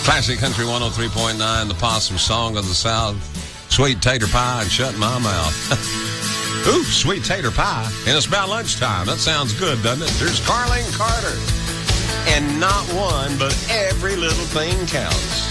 Classic Country 103.9, the Possum Song of the South. Sweet tater pie and shut my mouth. Ooh, sweet tater pie. And it's about lunchtime. That sounds good, doesn't it? There's Carlene Carter. And not one, but every little thing counts.